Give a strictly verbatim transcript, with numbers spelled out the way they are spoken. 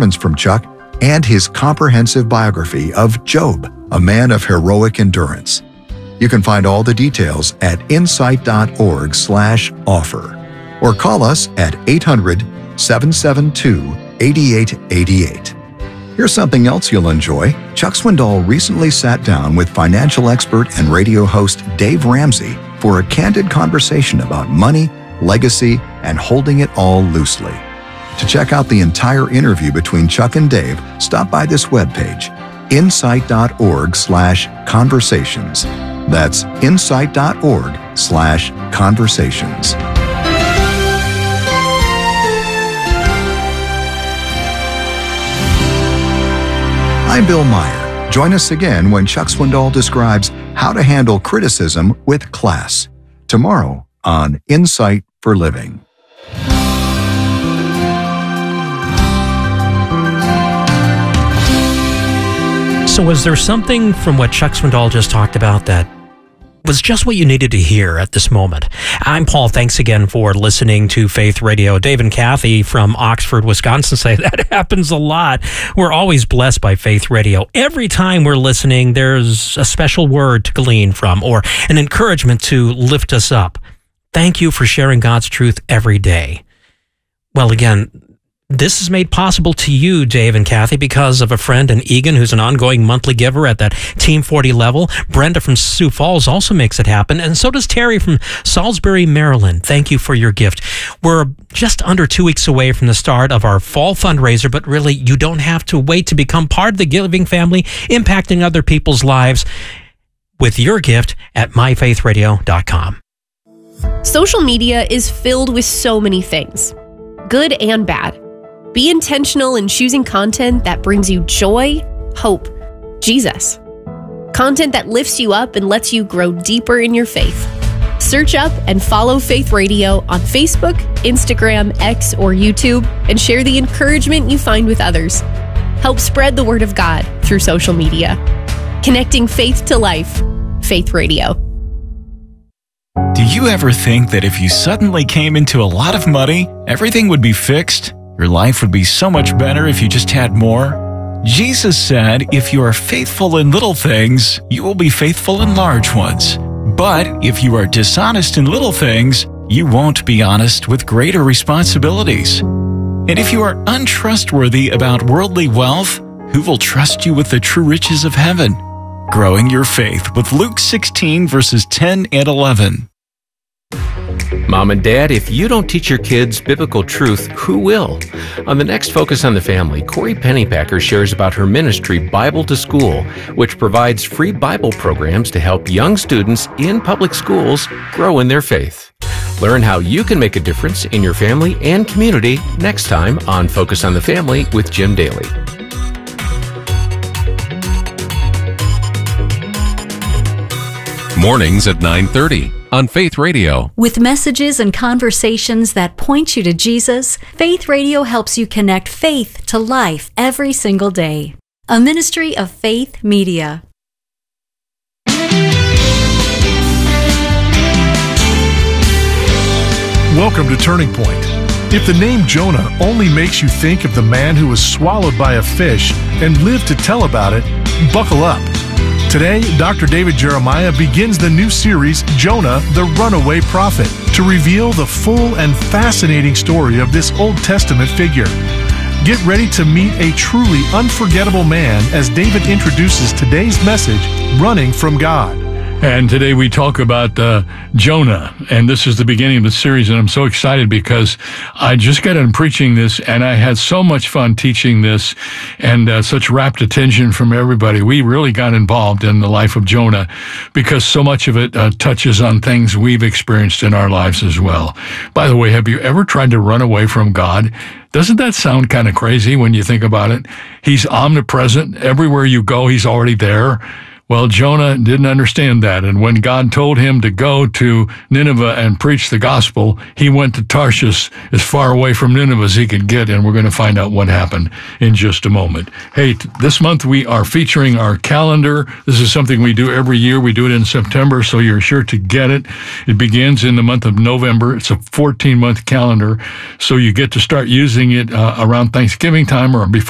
sermons from Chuck and his comprehensive biography of Job, a man of heroic endurance. You can find all the details at insight.org slash offer or call us at eight hundred, seven seven two, eight eight eight eight. Here's something else you'll enjoy. Chuck Swindoll recently sat down with financial expert and radio host Dave Ramsey for a candid conversation about money, legacy, and holding it all loosely. To check out the entire interview between Chuck and Dave, stop by this webpage, insight.org slash conversations. That's insight.org slash conversations. I'm Bill Meyer. Join us again when Chuck Swindoll describes how to handle criticism with class. Tomorrow on Insight for Living. So was there something from what Chuck Swindoll just talked about that was just what you needed to hear at this moment? I'm Paul. Thanks again for listening to Faith Radio. Dave and Kathy from Oxford, Wisconsin say that happens a lot. We're always blessed by Faith Radio. Every time we're listening, there's a special word to glean from or an encouragement to lift us up. Thank you for sharing God's truth every day. Well, again, this is made possible to you, Dave and Kathy, because of a friend in Egan who's an ongoing monthly giver at that Team forty level. Brenda from Sioux Falls also makes it happen, and so does Terry from Salisbury, Maryland. Thank you for your gift. We're just under two weeks away from the start of our fall fundraiser, but really, you don't have to wait to become part of the giving family, impacting other people's lives with your gift at my faith radio dot com. Social media is filled with so many things, good and bad. Be intentional in choosing content that brings you joy, hope, Jesus. Content that lifts you up and lets you grow deeper in your faith. Search up and follow Faith Radio on Facebook, Instagram, X, or YouTube, and share the encouragement you find with others. Help spread the word of God through social media. Connecting faith to life. Faith Radio. Do you ever think that if you suddenly came into a lot of money, everything would be fixed? Your life would be so much better if you just had more? Jesus said, if you are faithful in little things, you will be faithful in large ones. But if you are dishonest in little things, you won't be honest with greater responsibilities. And if you are untrustworthy about worldly wealth, who will trust you with the true riches of heaven? Growing your faith with Luke sixteen, verses ten and eleven. Mom and Dad, if you don't teach your kids biblical truth, who will? On the next Focus on the Family, Corey Pennypacker shares about her ministry, Bible to School, which provides free Bible programs to help young students in public schools grow in their faith. Learn how you can make a difference in your family and community next time on Focus on the Family with Jim Daly. Mornings at nine thirty on Faith Radio. With messages and conversations that point you to Jesus, Faith Radio helps you connect faith to life every single day. A ministry of Faith Media. Welcome to Turning Point. If the name Jonah only makes you think of the man who was swallowed by a fish and lived to tell about it, buckle up. Today, Doctor David Jeremiah begins the new series, Jonah, the Runaway Prophet, to reveal the full and fascinating story of this Old Testament figure. Get ready to meet a truly unforgettable man as David introduces today's message, Running from God. And today we talk about uh, Jonah, and this is the beginning of the series, and I'm so excited because I just got done preaching this, and I had so much fun teaching this, and uh, such rapt attention from everybody. We really got involved in the life of Jonah because so much of it uh, touches on things we've experienced in our lives as well. By the way, have you ever tried to run away from God? Doesn't that sound kind of crazy when you think about it? He's omnipresent. Everywhere you go, he's already there. Well, Jonah didn't understand that, and when God told him to go to Nineveh and preach the gospel, he went to Tarshish, as far away from Nineveh as he could get, and we're going to find out what happened in just a moment. Hey, this month we are featuring our calendar. This is something we do every year. We do it in September, so you're sure to get it. It begins in the month of November. It's a fourteen-month calendar, so you get to start using it uh, around Thanksgiving time or before